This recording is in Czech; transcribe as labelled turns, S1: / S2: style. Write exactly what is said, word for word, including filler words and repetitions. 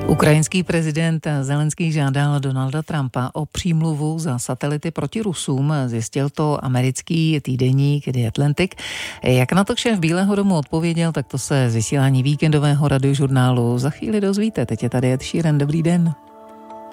S1: Ukrajinský prezident Zelenský žádal Donalda Trumpa o přímluvu za satelity proti Rusům. Zjistil to americký týdeník The Atlantic. Jak na to šéf Bílého domu odpověděl, tak to se z vysílání víkendového radiožurnálu za chvíli dozvíte. Teď je tady Ed Sheeran. Dobrý den.